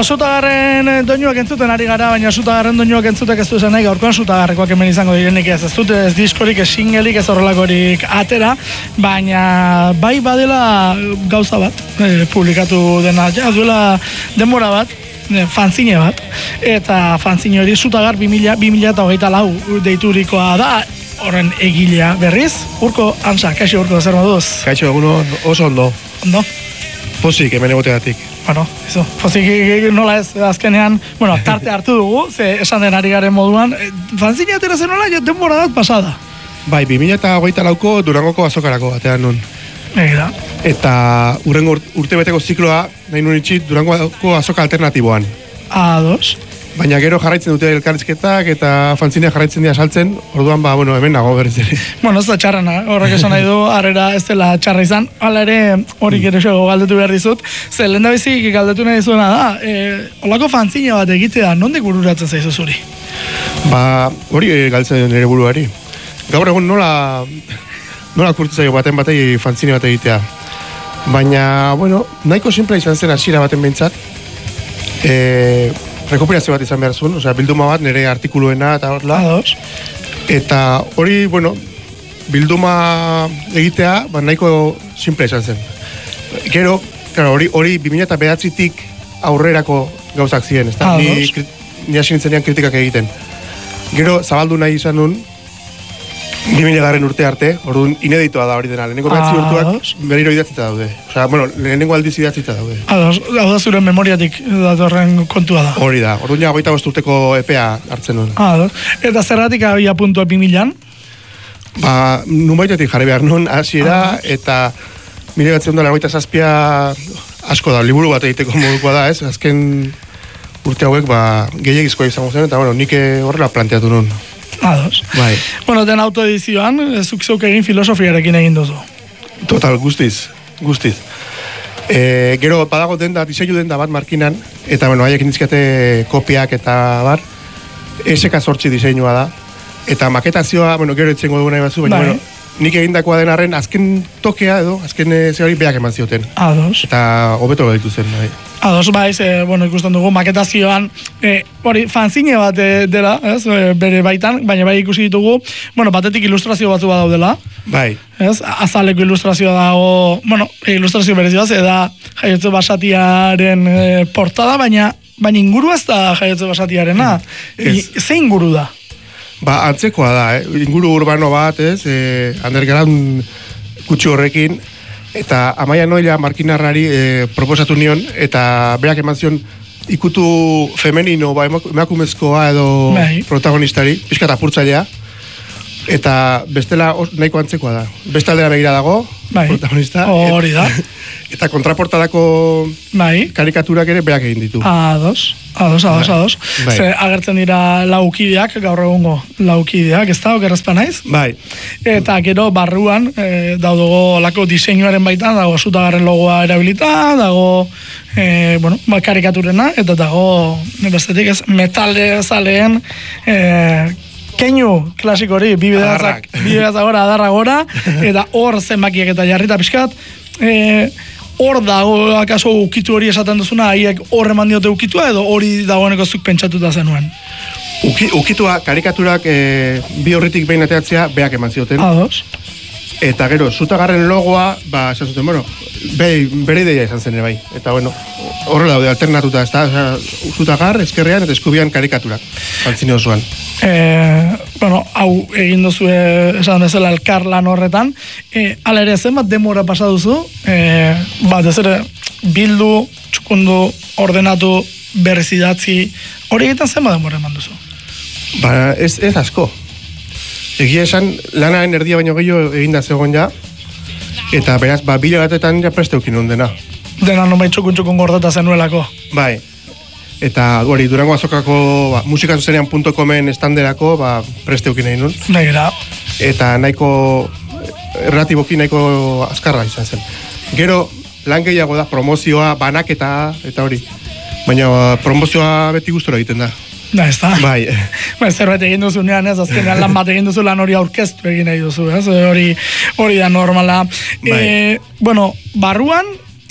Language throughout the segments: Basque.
Zutagarren doinuak entzuten ari gara, baina zutagarren doinuak entzutek ez du esan nahi, gaurkoan zutagarrekoak hemen izango direnik ez dut ez diskorik, ez singelik, ez horrelakorik atera, baina bai badela gauza bat, publikatu dena, ja, duela denbora bat, fanzine bat, eta fanzine hori zutagar 2024 deiturikoa da, horren egilea berriz, Urko Ansa, kaixo Urko, zer moduz? Kaixo, eguno, oso ondo. Ondo? Pozik, hemen egoteatik. Bueno, eso, pozik nola ez, azkenean, bueno, tarte hartu dugu, ze esan den ari garen moduan, fanzine atera zen nola, denbora dat pasada. Bai, 2024ko Durangoko azokarako batean nun. Egira. Eta urrengo urtebeteko zikloa, nahi nun itxit, Durangoko azoka alternatiboan. Ados. Baina gero jarraitzen dute elkarrizketak eta fanzinea jarraitzen dira saltzen, orduan, bueno, hemen nago berriz ere. Bueno, ez da txarrana, horrek esan nahi du, harrera ez dela txarra izan, hala ere hori gero galdetu behar dizut, ze lehen da bizik galdetu nahi dizuena da, holako fanzine bat egitea, nondik bururatzen zaizu zuri? Hori galtzen nire buruari. Gaur egun nola kurtu zaio baten batei fanzine bat egitea. Baina, bueno, nahiko simple izan zen hasiera baten behintzat, rekuperazio bat izan behar zuen, osea, bilduma bat, nire artikuluena eta horla. Ados. Eta hori, bueno, bilduma egitea, nahiko simple izan zen. Gero, claro, hori 2009tik aurrerako gauzak ziren, ez da? Ni hasi nintzenean kritikak egiten. Gero, zabaldu nahi izan nun, 2000 urte arte, orduan ineditoa da hori dena. Lehenengo behatzi urtuak berriro idatzita daude. Osea, bueno, lehenengo aldiz idatzita daude. Hau da zure memoriatik datorren kontua da. Hori da, orduan ja 25 urteko epea hartzen nuen. Eta zergatik abia puntua 2000an? Nunbaitetik jarri behar nuen, hasiera, eta 1997 asko da, liburu bat egiteko modukoa da, ez? Azken urte hauek, gehiagizkoa izango zen, eta bueno, nik horrela planteatu nuen. Ados. Bai. Bueno, den autoedizioan, zuk egin filosofiarekin egin duzu. Total, guztiz. Gero, badago diseinu denda bat markinan, eta bueno, haiek indizkate kopiak eta bar, SK8 diseinua da, eta maketazioa, bueno, gero etzengo dugu nahi batzu, baina, bueno, nik egindakoa den arren, azken tokea edo, azken hori beak eman zioten. Ados. Eta hobeto baditu zen, bai. Ados, bueno, ikusten dugu, maketazioan, hori, fanzine bat dela, ez, bere baitan, baina bai ikusi ditugu, bueno, batetik ilustrazio batzu bat daudela. Bai. Ez, azaleko ilustrazioa dago, bueno, ilustrazio berezioaz, da Jaiotze Basatiaren portada, baina inguru ez da Jaiotze Basatiarena. Ze inguru da? Antzekoa da, inguru urbano bat, ez, underground kutsu horrekin, eta Amaia Noila markinarrari proposatu nion, eta berak eman zion ikutu femenino, emakumezkoa edo protagonistari, pixka eta apurtzailea, eta bestela nahiko antzekoa da. Bestaldera begira dago, protagonista. Hori da. Eta kontraportadako karikaturak ere berak egin ditu. Ados. Ze agertzen dira laukideak, gaur egungo laukideak, ez da, okerrezpa naiz? Bai. Eta gero barruan, daudugu lako diseinuaren baitan, dago zutagarren logoa erabilita, dago, bueno, karikaturena, eta dago, bestetik ez, metalde zaleen, keinu klasiko hori, bibedazak gora, adarra gora, eta hor zenbakiak eta jarrita pixkat, hor dago, akaso ukitu hori esaten duzuna, haiek hor eman diote ukitua, edo hori dagoeneko zuk pentsatuta zenuen? Ukitua, karikaturak bi horretik behin ateatzea, beak eman zioten. Ados. Eta gero, zutagarren logoa, esan zuten, bueno, bere ideia izan zen bai. Eta bueno, horrela daude alternatuta, ez da, zutagar, ezkerrean eta eskubian karikaturak, fanzine osoan. Bueno, hau egin duzu esan bezala elkarlan horretan, hala ere zenbat demora pasa duzu, ez ere bildu, txukundu, ordenatu, berriz idatzi, hori egiten zenbat demora eman duzu? Ez asko. Egia esan, lanaren erdia baino gehiago eginda zegoen ja, eta beraz, bilegatetan ja preste eukin nun dena. Dena nomai txukun gordeta zenuelako. Bai. Eta hori, Durango azokako musikazuzenean.comen estanderako preste eukin egin nun. Nagira. Eta nahiko, erlatiboki nahiko azkarra izan zen. Gero, lan gehiago da, promozioa, banaketa, eta hori. Baina promozioa beti gustora egiten da. Da, ez da? Bai. Zerbait egin duzunean, ez, azkenean lan bat egin duzu, lan hori aurkeztu egin nahi duzu, ez? Hori da normala. Bai. Bueno, barruan,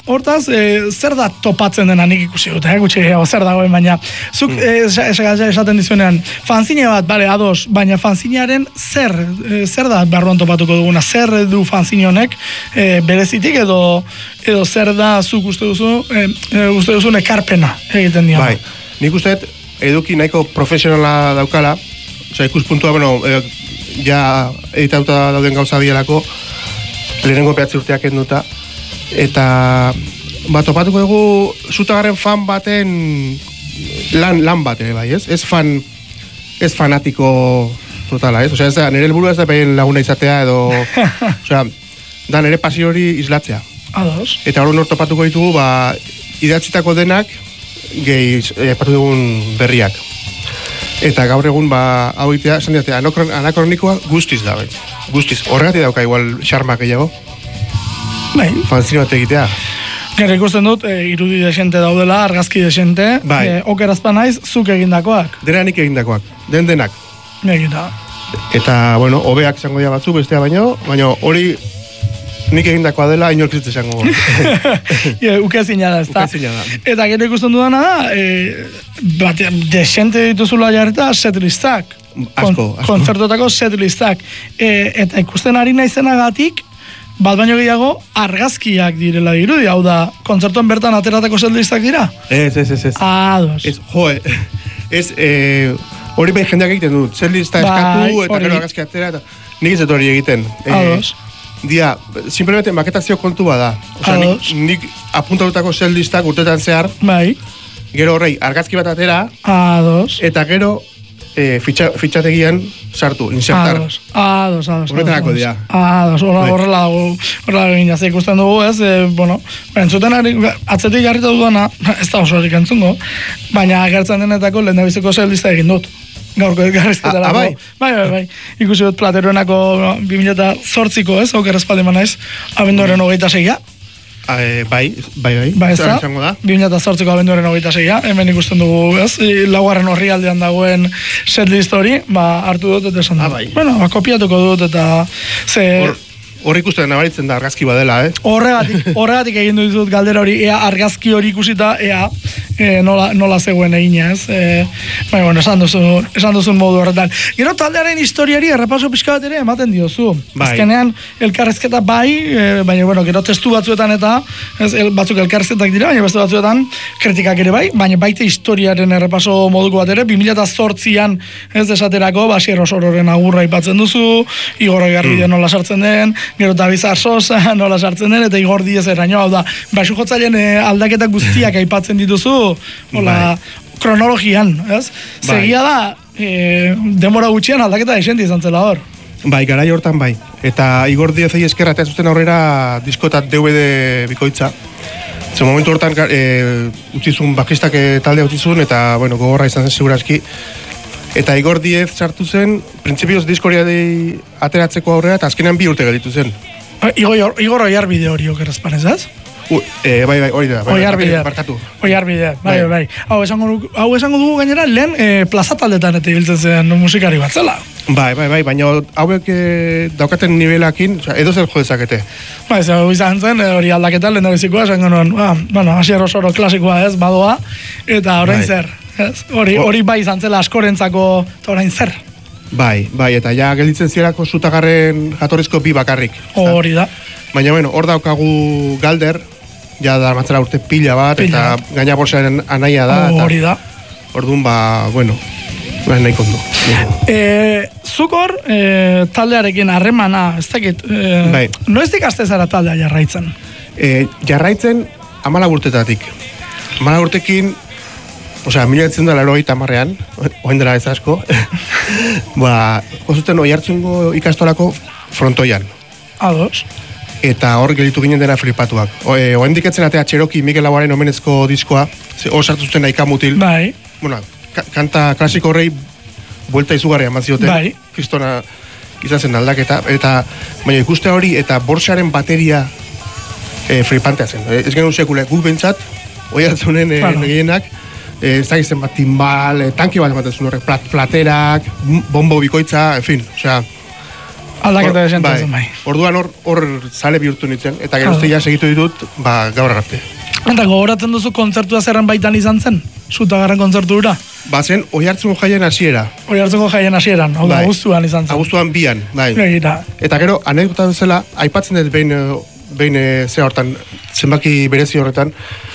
Hortaz, zer da topatzen dena nik ikusi dut, gutxi zer dagoen, baina zuk esaten dizunean, fanzine bat, bale, ados, baina fanzinearen zer da barruan topatuko duguna, zer du fanzine honek berezitik edo zer da zuk uste duzun ekarpena egiten dira. Bai, nik uste eduki nahiko profesionala daukala, osea, ikuspuntua, bueno, ja editauta dauden gauza bielako, lehenengo peatzi urteak enduta, eta topatuko dugu Zutagarren fan baten lan bat ere bai, ez? Ez fanatiko totala, ez? Osea, ez da, nire helburua ez da behin laguna izatea edo, osea, da nire pasio hori islatzea. Ados. Eta hori topatuko ditugu, idatzitako denak gehi epatu dugun berriak. Eta gaur egun, hau itea, esan diate, anakronikoa guztiz da, bai. Guztiz, horregatik dauka igual xarmak gehiago. Bai. Fanzino bat egitea. Gero ikusten dut, irudi desente daudela, argazki desente, bai. Okerazpa naiz, zuk egindakoak. Dena nik egindakoak, denak. Egita. Eta, bueno, hobeak izango dira batzu, bestea baino hori nik egindakoa dela, inork zitze izango. Ukezina da, ezta? Ukezina da. Eta gero ikusten dudana da, desente dituzula jarrita setlistak. Asko. Kontzertotako setlistak. Eta ikusten ari naizenagatik, bat baino gehiago argazkiak direla dirudi, hau da, kontzertuan bertan ateratako setlistak dira? Ez. Ados. Hori behin jendeak egiten dut, setlista eskatu, eta gero argazki atera, eta nik ez dut hori egiten. Ados. Dia, simplemente maketazio kontu bada. Osea, nik apuntatutako setlistak urtetan zehar, bai. Gero horrei, argazki bat atera, Ados. Eta gero, fitxategian sartu, insertar. Ados. Horretarako dira. Ados, horrela egin jazte ikusten dugu, ez, entzuten atzetik jarrita dudana, ez da oso horik entzungo, baina agertzen denetako lehendabiziko setlista egin dut. Gaurko elkarrizketarako. Bai. Ikusi dut Plateroenako 2008ko, ez, okerrezpaldi manaiz, abenduaren 26a. Bai. Ez da, 2008ko abenduaren 26a, hemen ikusten dugu, ez, laugarren horri aldean dagoen setlist hori, hartu dut, eta esan dut. Bai. Bueno, kopiatuko dut, eta Hor ikusten nabaritzen da argazki badela, Horregatik egin dut galdera hori, ea argazki hori ikusita, nola zegoen egina, ez? Bueno, esan duzun modu horretan. Gero taldearen historiari errepaso pixka bat ere ematen diozu. Azkenean, elkarrezketa bai, baina, bueno, gero testu batzuetan eta, batzuk elkarrezketak dira, baina beste batzuetan kritikak ere bai, baina baite historiaren errepaso moduko bat ere, 2008an ez desaterako, Basier Osororen agurra aipatzen duzu, Igor Oiarbide nola sartzen den, gero Tabizar Sosa nola sartzen den, eta Igor Diez eraino, hau da, baixu jotzailen aldaketak guztiak aipatzen dituzu, hola, kronologian, ez? Segia da, denbora gutxian aldaketa esenti izan zela hor. Bai, garai hortan bai. Eta Igor Diezei eskerra eta zuten aurrera diskotat DVD bikoitza. Zer momentu hortan utzizun, bakistak taldea utzizun, eta, bueno, gogorra izan zen segurazki. Eta Igor Diez sartu zen, printzipioz diskoria ateratzeko aurrera, eta azkenean 2 urte gelditu zen. Igor Oiarbide hori okerrezpanez, ez? Bai, hori da. Oiarbide, bai. Hau esango dugu gainera, lehen plazataldetan eta hiltzen zen musikari bat zela. Bai, baina hauek daukaten nivelakin, edo zer jo dezakete. Bai, hau izan zen, hori aldaketa lehen da bizikoa, esango nuen, Basier Osoro klasikoa ez, badoa, eta orain zer. Hori bai izan zela askorentzako, eta orain zer. Bai, eta ja gelditzen zierako Zutagarren jatorrizko 2 bakarrik. Hori da. Baina, bueno, hor daukagu Galder, ja da matzera urte pila bat, eta gaina bolsaren anaia da. Hori da. Orduan, bueno, nahi kondu. Zuk hor, taldearekin harremana, ez dakit, noiztik aste zara taldea jarraitzen? Jarraitzen 14 urtetatik. 14 urtekin, osea, 1980an, oain dela ez asko, jozuten Oiartzungo ikastolako frontoian. Ados. Eta hor gelitu ginen dena flipatuak. Oain diketzen atea Txeroki Mikel Laboaren omenezko diskoa, hor sartu zuten Aika Mutil. Bai. Bueno, kanta klasiko horrei buelta izugarria eman zioten. Bai. Kristona izan zen aldaketa. Baina ikuste hori eta borsaren bateria flipantea zen. Ez genuen sekule, guk bentsat, Oiartzunen gehienak, ez da gizten bat timbal, tanki bat ematen zuen horrek, platerak, bombo bikoitza, en fin, osea, Aldaketa desenten bai. Orduan hor zale bihurtu nintzen, eta geroztia segitu ditut, gaur arte. Eta gogoratzen duzu kontzertua zerren baitan izan zen? Zutagarren kontzertu dura? Zen, Oiartzungo jaien hasiera. Oiartzungo jaien hasieran, abuztuan izan zen. Abuztuan 2, bai. Eta gero, anekdota bezala, aipatzen dut behin zera hortan, zenbaki berezi horretan,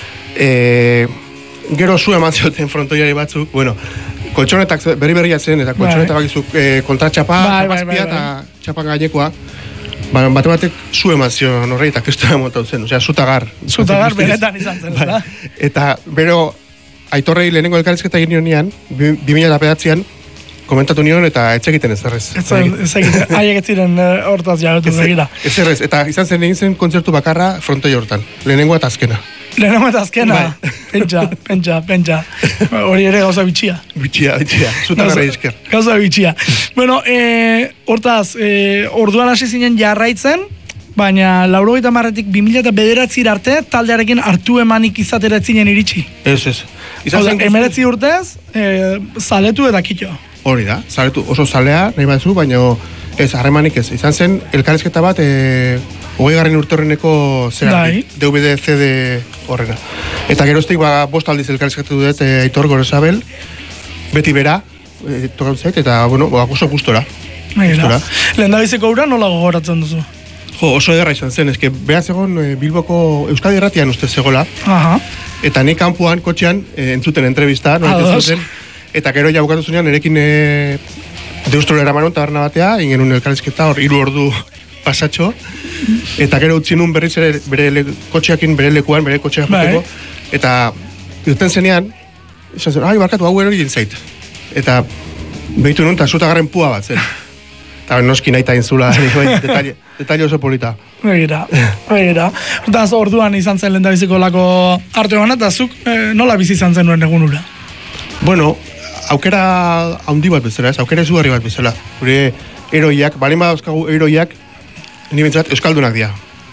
gero zu eman zioten frontoiari batzuk, bueno, koltsonetak berri-berria zen, eta koltsonetak bakizuk kontratxapa, txapazpia eta txapan gainekoa, batek zu eman zion horrei eta kristora motau zen, osea, zutagar. Zutagar benetan izan zen, bai. Eta bero, Aitorrei lehenengo elkarrizketa egin nion 2009an, komentatu nion eta etxegiten ez errez. Ez egiten, haiek ez ziren hortaz jagotu begira. Ez errez, eta izan zen egin zen kontzertu bakarra frontoi hortan, lehenengoa eta azkena. Lehenengo eta azkena? Pentsa. Hori ere gauza bitxia. Bitxia, zutagarra izker. Gauza bitxia. Bueno, hortaz, orduan hasi zinen jarraitzen, baina 90etik 2009 arte taldearekin hartu emanik izatera zinen iritsi. Ez. 19 urtez, zaletu eta kito. Hori da, zaletu oso zalea, nahi batzu, baina ez, harremanik ez. Izan zen, elkarrizketa bat, 20. urte DVD, CD horrena. Eta geroztik, 5 aldiz elkarrizketu dut Aitor Gorosabel, beti bera, tokatu zait, eta, bueno, oso gustora. Lehen da biziko ura nola gogoratzen duzu? Oso ederra izan zen, eske behar zegoen Bilboko Euskadi Irratian uste zegoela. Eta ni kanpoan, kotxean, entzuten entrevista, eta gero ja bukatu zunean, erekin Deustro eramanon taberna batea, ingenun elkarrizketa, 3 ordu pasatxo, eta gero utzi nun berriz ere bere kotxeakin, bere lekuan, bere kotxeak joteko, eta duten zenean, izan zen, barkatu, hau ero egin zait. Eta behitu nun, eta zutagarren pua bat zen. Eta noski nahi taien zula, detalle oso polita. Begira. Eta orduan izan zen lehendabiziko lako arte gana, eta zuk nola bizi izan zen nuen egunura? Bueno, aukera handi bat bezala, aukera ezugarri bat bezala. Gure eroiak, balin badauzkagu eroiak, ni bentsat euskaldunak dira.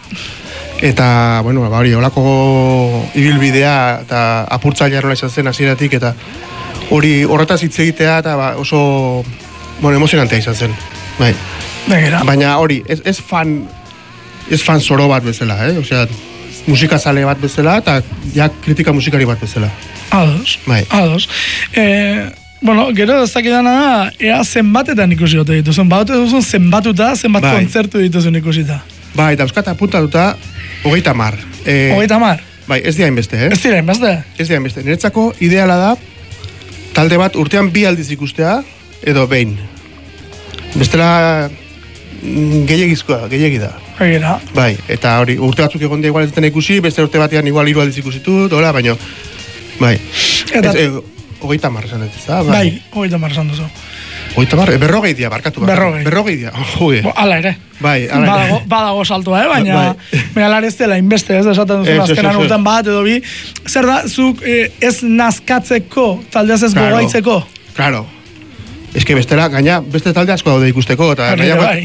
Eta, bueno, hori, holako ibilbidea eta apurtzailea nola izan zen hasieratik, eta hori horretaz hitz egitea, eta oso, emozionantea izan zen. Bai. Baina hori, ez fan zoro bat bezala, osea, musika zale bat bezala, eta ja kritika musikari bat bezala. Ados. Bueno, gero ez dakidana, ea zenbatetan ikusi gote dituzun. Baute duzun zenbatuta, zenbat kontzertu dituzun ikusita. Bai, eta euskata apuntatuta, 30. 30? Bai, ez dira inbeste, Ez dira inbeste? Ez dira inbeste. Niretzako ideala da, talde bat urtean 2 aldiz ikustea, edo behin. Bestela gehiegi da. Bai, eta hori, urte batzuk egon dia igual ez dena ikusi, beste urte batean igual 3 aldiz ikusitut, hola, baina, bai. Eta... 30 esan dut, ez da? Bai, 30 esan duzu. 30, 40 dia, barkatu. 40 dia, jode. Ala ere. Bai, ala ere. Badago saltua, baina lar ez dela inbeste, ez esaten duzu azkenan urtean bat edo bi. Zer da, zuk ez nazkatzeko, taldeaz ez gogaitzeko? Claro. Ez que bestela, gaina, beste talde asko daude ikusteko, eta